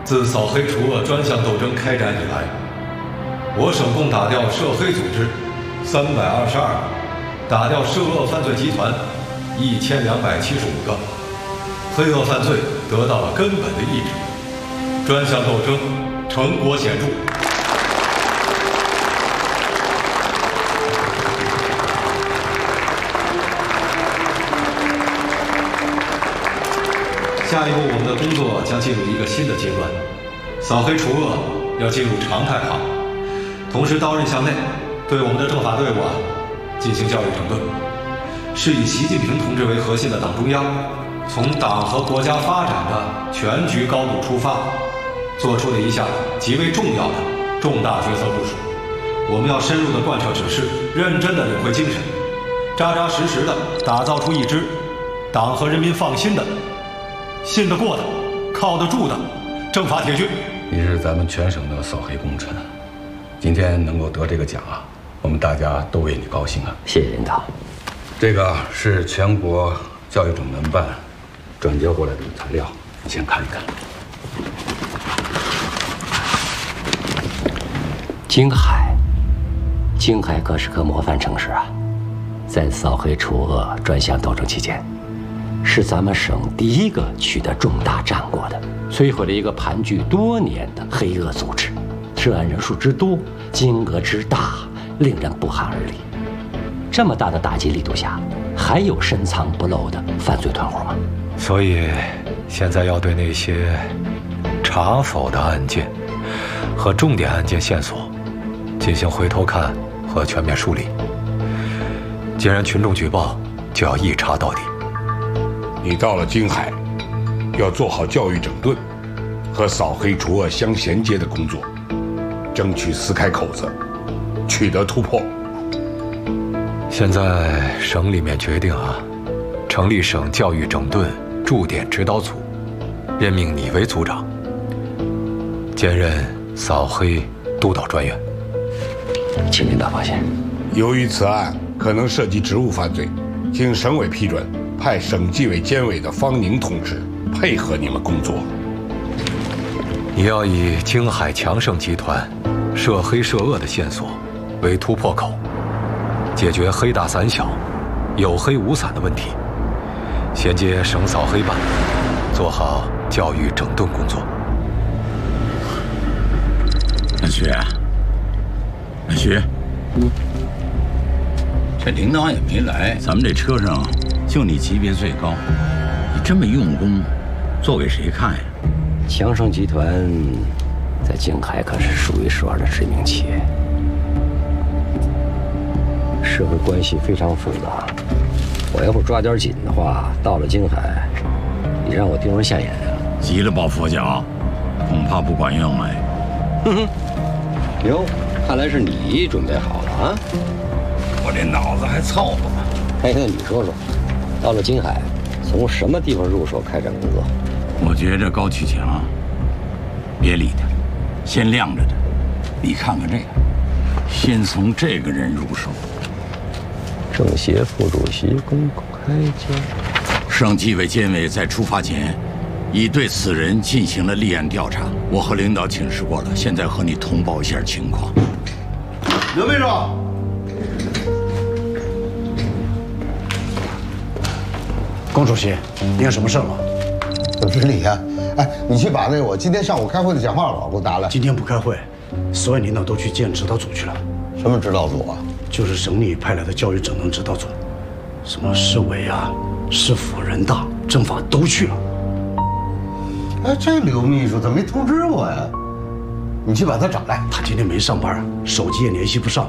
自扫黑除恶专项斗争开展以来，我省共打掉涉黑组织322个，打掉涉恶犯罪集团1275个，黑恶犯罪得到了根本的抑制，专项斗争成果显著。下一步，我们的工作将进入一个新的阶段，扫黑除恶要进入常态化。同时，刀刃向内，对我们的政法队伍进行教育整顿，是以习近平同志为核心的党中央，从党和国家发展的全局高度出发，做出的一项极为重要的重大决策部署。我们要深入地贯彻指示，认真地领会精神，扎扎实实地打造出一支党和人民放心的、信得过的、靠得住的政法铁军。 你是咱们全省的扫黑功臣，今天能够得这个奖我们大家都为你高兴啊！ 谢谢领导。 这个是全国教育整顿办转交过来的材料，你先看一看。 京海可是个模范城市啊，在扫黑除恶专项斗争期间，是咱们省第一个取得重大战果的，摧毁了一个盘踞多年的黑恶组织，涉案人数之多，金额之大，令人不寒而栗。这么大的打击力度下，还有深藏不露的犯罪团伙吗？ 所以，现在要对那些查否的案件和重点案件线索进行回头看和全面梳理。既然群众举报，就要一查到底。 你到了京海，要做好教育整顿和扫黑除恶相衔接的工作，争取撕开口子，取得突破。 现在省里面决定成立省教育整顿驻点指导组，任命你为组长，兼任扫黑督导专员。 请领导放心。 由于此案可能涉及职务犯罪，经省委批准，派省纪委监委的方宁同志配合你们工作。 你要以京海强盛集团涉黑涉恶的线索为突破口，解决黑大散小、有黑无散的问题，衔接省扫黑办，做好教育整顿工作。 安学，这领导也没来，咱们这车上就你级别最高，你这么用功，做给谁看呀？ 强盛集团在京海可是数一数二的知名企业，社会关系非常复杂。我要不抓点紧的话，到了京海，你让我丢人现眼啊！ 急了抱佛脚，恐怕不管用哎。 哼哼，哟，看来是你准备好了啊！ 我这脑子还凑合吧。 哎，那你说说，到了京海，从什么地方入手开展工作？ 我觉着高启强，别理他，先晾着他。你看看这个，先从这个人入手。 政协副主席公开交。 省纪委监委在出发前，已对此人进行了立案调查。我和领导请示过了，现在和你通报一下情况。 刘秘书， 龚主席，你有什么事吗？ 有知理呀。哎，你去把那我今天上午开会的讲话稿给我拿来。 今天不开会，所有领导都去见指导组去了。 什么指导组啊？ 就是省里派来的教育整顿指导组，什么市委啊、市府、人大、政法都去了。 哎，这刘秘书怎么没通知我呀？你去把他找来。 他今天没上班，手机也联系不上。